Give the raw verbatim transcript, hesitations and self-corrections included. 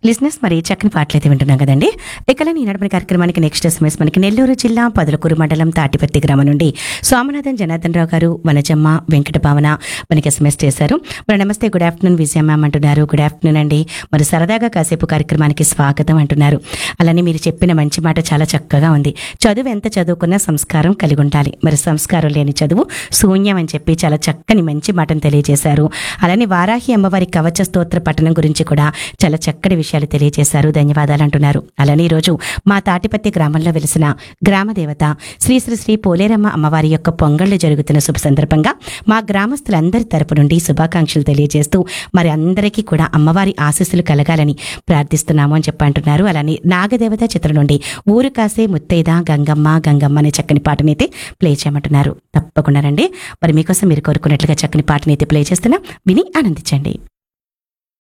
లిజినెస్ మరి చక్కని పాటలైతే వింటున్నాం కదండి. ఇకల ఈ నడపని కార్యక్రమానికి నెక్స్ట్ ఎస్ఎంఎస్ మనకి నెల్లూరు జిల్లా పదులకూరు మండలం తాటిపత్తి గ్రామం నుండి సోమనాథన్ జనార్దన్ రావు గారు, వనజమ్మ, వెంకట భావన మనకి ఎస్ఎంఎస్ చేశారు. మరి నమస్తే, గుడ్ ఆఫ్టర్నూన్ విజయ మ్యామ్ అంటున్నారు. గుడ్ ఆఫ్టర్నూన్ అండి. మరి సరదాగా కాసేపు కార్యక్రమానికి స్వాగతం అంటున్నారు. అలానే మీరు చెప్పిన మంచి మాట చాలా చక్కగా ఉంది. చదువు ఎంత చదువుకున్నా సంస్కారం కలిగి ఉండాలి. మరి సంస్కారం లేని చదువు శూన్యం అని చెప్పి చాలా చక్కని మంచి మాటను తెలియజేశారు. అలానే వారాహి అమ్మవారి కవచ స్తోత్ర పఠనం గురించి కూడా చాలా చక్కటి విషయాలు తెలియజేశారు. ధన్యవాదాలు అంటున్నారు. అలానే ఈరోజు మా తాటిపత్తి గ్రామంలో వెలిసిన గ్రామ దేవత శ్రీ శ్రీ శ్రీ పోలేరమ్మ అమ్మవారి యొక్క పొంగళ్లు జరుగుతున్న శుభ సందర్భంగా మా గ్రామస్తులందరి తరపు నుండి శుభాకాంక్షలు తెలియజేస్తూ మరి అందరికీ కూడా అమ్మవారి ఆశీస్సులు కలగాలని ప్రార్థిస్తున్నాము అని చెప్పి అంటున్నారు. అలానే నాగదేవత చిత్రం నుండి ఊరు కాసే ముత్తైద గంగమ్మ గంగమ్మ అనే చక్కని పాటనైతే ప్లే చేయమంటున్నారు. తప్పకుండా రండి. మరి మీకోసం మీరు కోరుకున్నట్లుగా చక్కని పాటనైతే ప్లే చేస్తున్నా, విని ఆనందించండి.